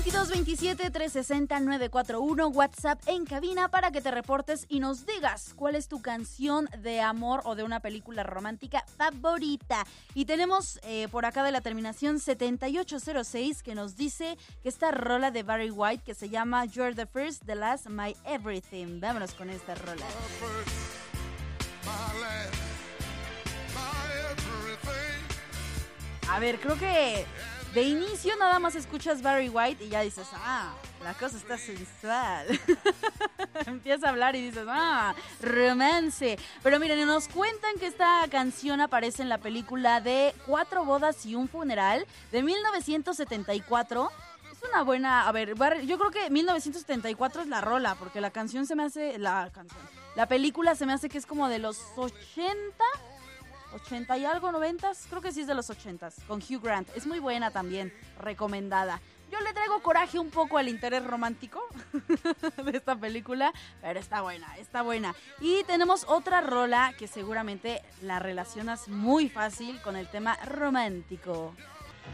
2227-360-941, WhatsApp en cabina para que te reportes y nos digas cuál es tu canción de amor o de una película romántica favorita. Y tenemos por acá de la terminación 7806 que nos dice que esta rola de Barry White que se llama You're the First, the Last, My Everything. Vámonos con esta rola. A ver, creo que de inicio nada más escuchas Barry White y ya dices, la cosa está sensual. Empieza a hablar y dices, romance. Pero miren, nos cuentan que esta canción aparece en la película de 4 bodas y un funeral de 1974. Es una buena, a ver, yo creo que 1974 es la rola, porque la canción se me hace, la película se me hace que es como de los 80 y algo, 90, creo que sí es de los 80, con Hugh Grant. Es muy buena también, recomendada. Yo le traigo coraje un poco al interés romántico de esta película, pero está buena, está buena. Y tenemos otra rola que seguramente la relacionas muy fácil con el tema romántico.